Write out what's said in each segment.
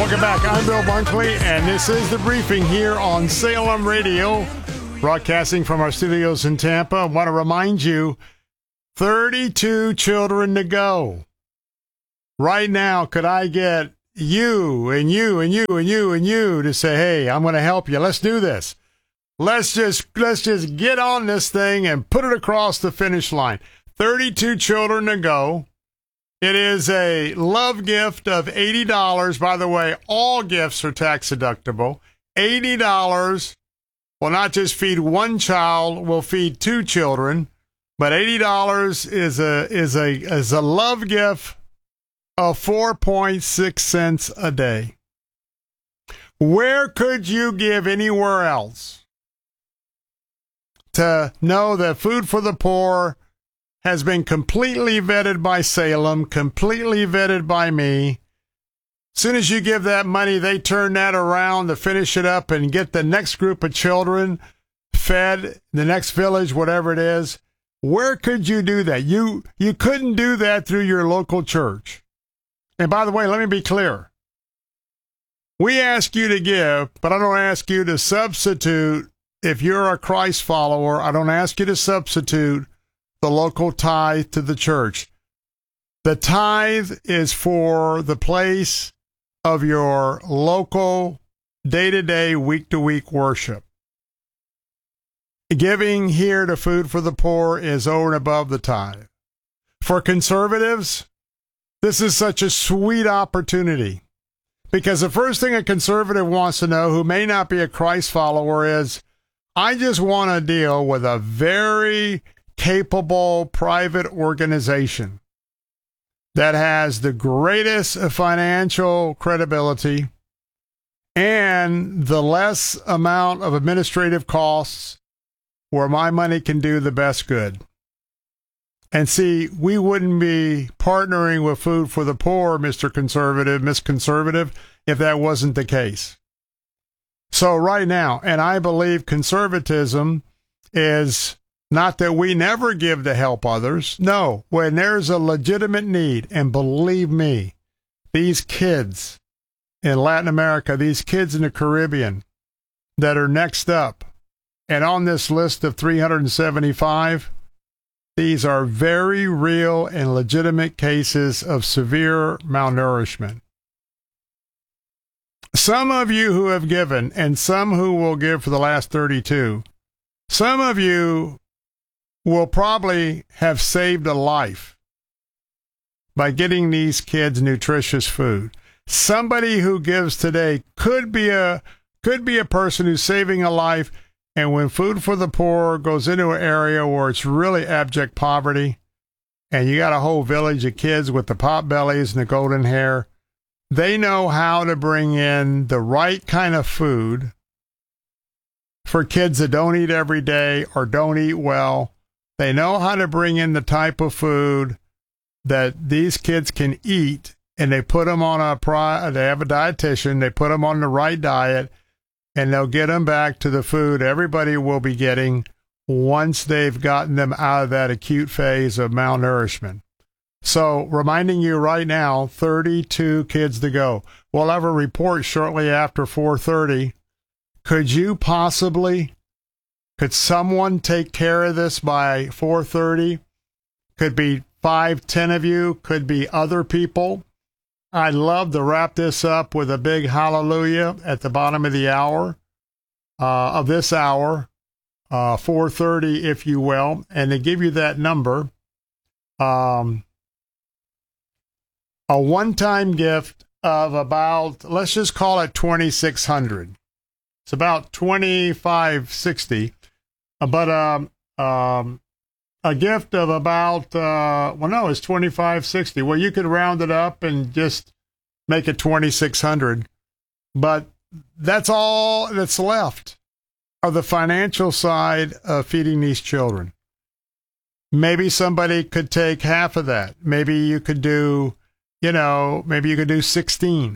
Welcome back. I'm Bill Bunkley, and this is The Briefing here on Salem Radio, broadcasting from our studios in Tampa. I want to remind you, 32 children to go. Right now, could I get you and you and you and you and you to say, hey, I'm going to help you. Let's do this. Let's just get on this thing and put it across the finish line. 32 children to go. It is a love gift of $80. By the way, all gifts are tax deductible. $80 will not just feed one child, will feed two children, but $80 is a love gift of 4.6 cents a day. Where could you give anywhere else to know that Food for the Poor has been completely vetted by Salem, completely vetted by me? As soon as you give that money, they turn that around to finish it up and get the next group of children fed, the next village, whatever it is. Where could you do that? You couldn't do that through your local church. And by the way, let me be clear. We ask you to give, but I don't ask you to substitute. If you're a Christ follower, I don't ask you to substitute the local tithe to the church. The tithe is for the place of your local day-to-day, week-to-week worship. Giving here to Food for the Poor is over and above the tithe. For conservatives, this is such a sweet opportunity, because the first thing a conservative wants to know, who may not be a Christ follower, is, I just want to deal with a very capable private organization that has the greatest financial credibility and the less amount of administrative costs, where my money can do the best good. And see, we wouldn't be partnering with Food for the Poor, Mr. Conservative, Miss Conservative, if that wasn't the case. So right now, and I believe conservatism is not that we never give to help others. No, when there's a legitimate need, and believe me, these kids in Latin America, these kids in the Caribbean that are next up, and on this list of 375, these are very real and legitimate cases of severe malnourishment. Some of you who have given, and some who will give for the last 32, some of you will probably have saved a life by getting these kids nutritious food. Somebody who gives today could be a person who's saving a life, and when Food for the Poor goes into an area where it's really abject poverty, and you got a whole village of kids with the pot bellies and the golden hair, they know how to bring in the right kind of food for kids that don't eat every day or don't eat well. They know how to bring in the type of food that these kids can eat, and they put them on they have a dietitian, they put them on the right diet, and they'll get them back to the food everybody will be getting once they've gotten them out of that acute phase of malnourishment. So, reminding you right now, 32 kids to go. We'll have a report shortly after 4:30. Could someone take care of this by 4:30? Could be 5, 10 of you, could be other people. I'd love to wrap this up with a big hallelujah at the bottom of the hour, of this hour, 4:30, if you will, and to give you that number, a one-time gift of about, let's just call it $2,600. It's about $2,560, but a gift of about, it's $2,560. Well, you could round it up and just make it $2,600, but that's all that's left of the financial side of feeding these children. Maybe somebody could take half of that. Maybe you could do, maybe you could do 16.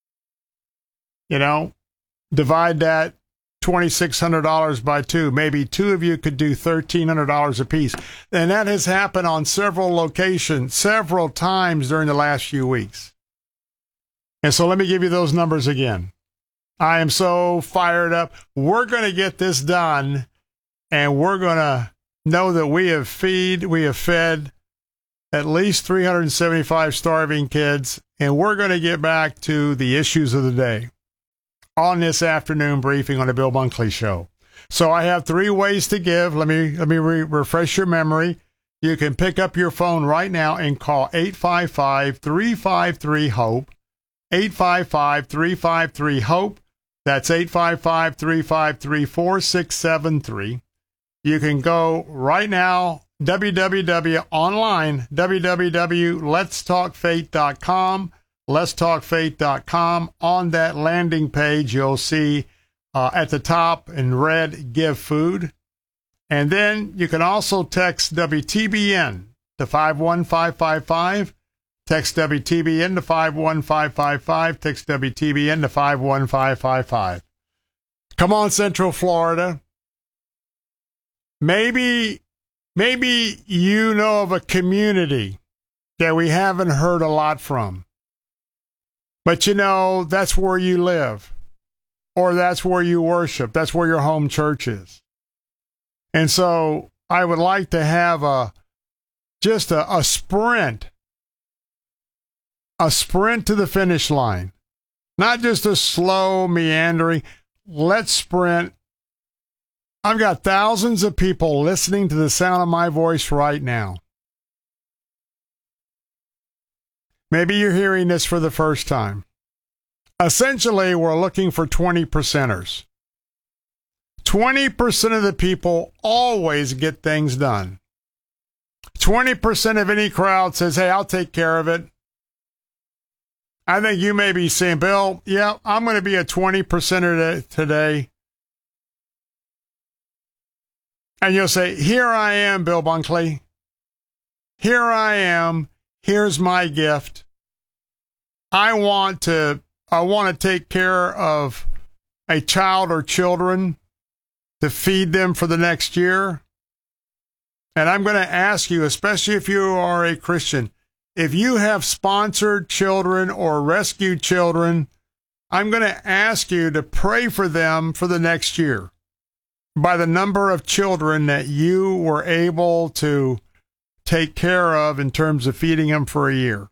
Divide that $2,600 by 2. Maybe 2 of you could do $1,300 apiece. And that has happened on several locations, several times during the last few weeks. And so let me give you those numbers again. I am so fired up. We're going to get this done, and we're going to know that we have fed at least 375 starving kids, and we're going to get back to the issues of the day on this afternoon briefing on the Bill Bunkley Show. So I have 3 ways to give. Let me refresh your memory. You can pick up your phone right now and call 855-353-HOPE, 855-353-HOPE. That's 855-353-4673. You can go right now, online, www.letstalkfaith.com, letstalkfaith.com. On that landing page, you'll see at the top in red, give food. And then you can also text WTBN to 51555. Text WTBN to 51555. Text WTBN to 51555. Come on, Central Florida. Maybe you know of a community that we haven't heard a lot from. But you know, that's where you live. Or that's where you worship. That's where your home church is. And so I would like to have a sprint to the finish line, not just a slow meandering. Let's sprint. I've got thousands of people listening to the sound of my voice right now. Maybe you're hearing this for the first time. Essentially, we're looking for 20%ers. 20% of the people always get things done. 20% of any crowd says, hey, I'll take care of it. I think you may be saying, Bill, yeah, I'm going to be a 20%er today. And you'll say, here I am, Bill Bunkley. Here I am. Here's my gift. I want to take care of a child or children to feed them for the next year. And I'm going to ask you, especially if you are a Christian, if you have sponsored children or rescued children, I'm going to ask you to pray for them for the next year by the number of children that you were able to take care of in terms of feeding them for a year.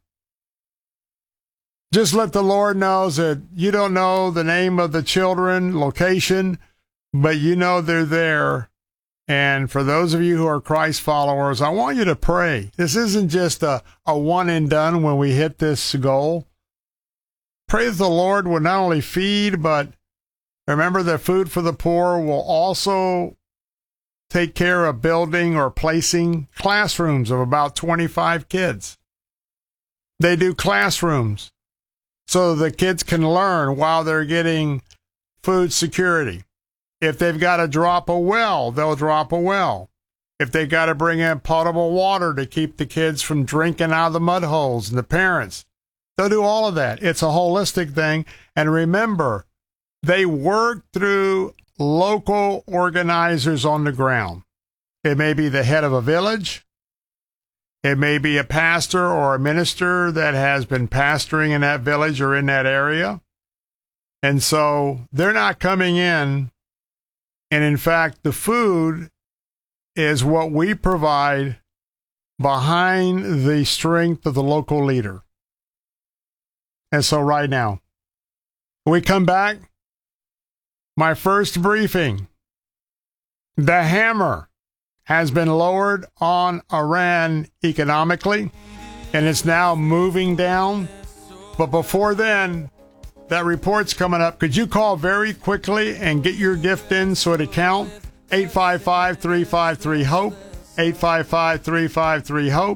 Just let the Lord know that you don't know the name of the children, location, but you know they're there. And for those of you who are Christ followers, I want you to pray. This isn't just a one and done when we hit this goal. Pray that the Lord will not only feed, but remember that Food for the Poor will also take care of building or placing classrooms of about 25 kids. They do classrooms so the kids can learn while they're getting food security. If they've got to drop a well, they'll drop a well. If they've got to bring in potable water to keep the kids from drinking out of the mud holes and the parents, they'll do all of that. It's a holistic thing. And remember, they work through local organizers on the ground. It may be the head of a village. It may be a pastor or a minister that has been pastoring in that village or in that area. And so they're not coming in. And in fact, the food is what we provide behind the strength of the local leader. And so right now, when we come back, my first briefing, the hammer has been lowered on Iran economically, and it's now moving down. But before then, that report's coming up. Could you call very quickly and get your gift in so it count? 855-353-HOPE, 855-353-HOPE,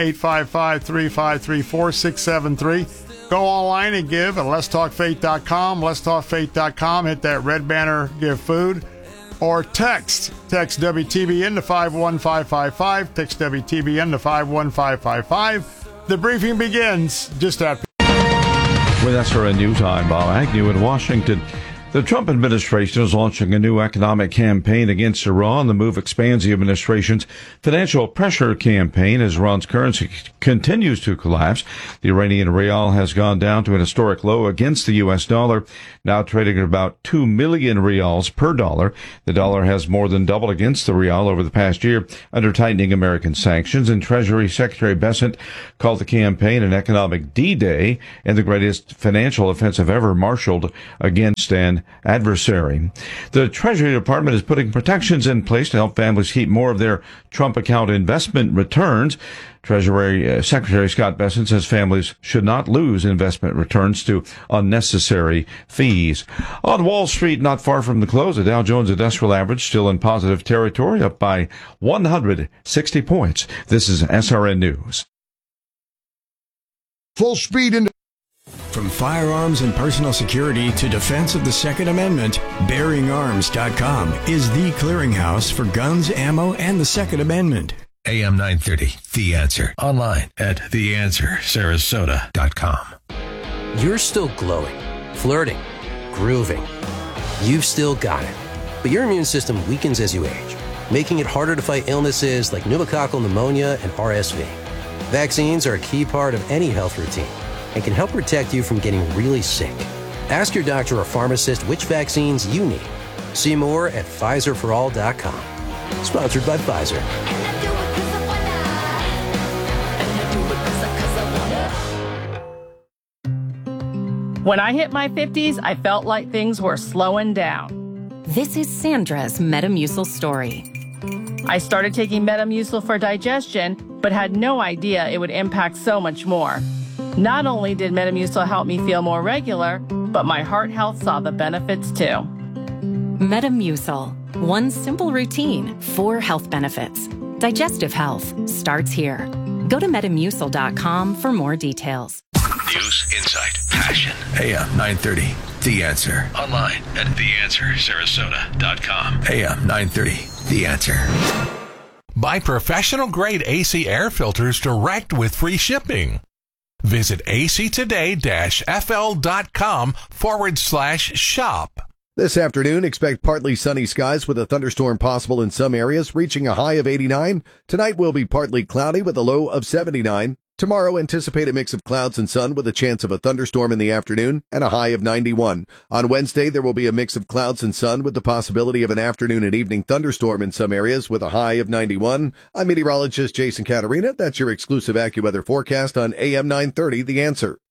855-353-4673. Go online and give at letstalkfaith.com, letstalkfaith.com. Hit that red banner, give food. Or text WTBN to 51555, text WTBN to 51555. The briefing begins just after. With SRN News, I'm Bob Agnew in Washington. The Trump administration is launching a new economic campaign against Iran. The move expands the administration's financial pressure campaign as Iran's currency continues to collapse. The Iranian rial has gone down to an historic low against the U.S. dollar, now trading at about 2 million rials per dollar. The dollar has more than doubled against the rial over the past year under tightening American sanctions, and Treasury Secretary Bessent called the campaign an economic D-Day and the greatest financial offensive ever marshaled against an adversary. The Treasury Department is putting protections in place to help families keep more of their Trump account investment returns. Treasury Secretary Scott Bessent says families should not lose investment returns to unnecessary fees. On Wall Street, not far from the close, the Dow Jones Industrial Average still in positive territory, up by 160 points. This is SRN News. Full speed into... From firearms and personal security to defense of the Second Amendment, BearingArms.com is the clearinghouse for guns, ammo, and the Second Amendment. AM 930, The Answer. Online at TheAnswerSarasota.com. You're still glowing, flirting, grooving. You've still got it. But your immune system weakens as you age, making it harder to fight illnesses like pneumococcal pneumonia and RSV. Vaccines are a key part of any health routine and can help protect you from getting really sick. Ask your doctor or pharmacist which vaccines you need. See more at PfizerForAll.com. Sponsored by Pfizer. When I hit my 50s, I felt like things were slowing down. This is Sandra's Metamucil story. I started taking Metamucil for digestion, but had no idea it would impact so much more. Not only did Metamucil help me feel more regular, but my heart health saw the benefits too. Metamucil. One simple routine, 4 health benefits. Digestive health starts here. Go to Metamucil.com for more details. News, insight, passion. AM 930, The Answer. Online at TheAnswerSarasota.com. AM 930, The Answer. Buy professional-grade AC air filters direct with free shipping. Visit actoday-fl.com/shop. This afternoon, expect partly sunny skies with a thunderstorm possible in some areas, reaching a high of 89. Tonight will be partly cloudy with a low of 79. Tomorrow, anticipate a mix of clouds and sun with a chance of a thunderstorm in the afternoon and a high of 91. On Wednesday, there will be a mix of clouds and sun with the possibility of an afternoon and evening thunderstorm in some areas with a high of 91. I'm meteorologist Jason Caterina. That's your exclusive AccuWeather forecast on AM 930, The Answer.